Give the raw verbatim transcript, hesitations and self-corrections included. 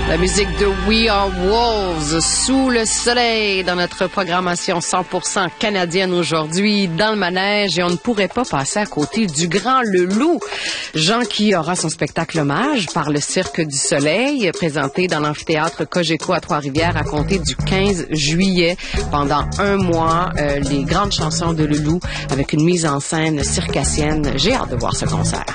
La musique de We Are Wolves, Sous le soleil, dans notre programmation cent pour cent canadienne aujourd'hui, dans le manège, et on ne pourrait pas passer à côté du grand Le Loup. Jean qui aura son spectacle hommage par le Cirque du Soleil, présenté dans l'amphithéâtre Cogeco à Trois-Rivières à compter du quinze juillet. Pendant un mois, euh, les grandes chansons de Le Loup avec une mise en scène circassienne. J'ai hâte de voir ce concert.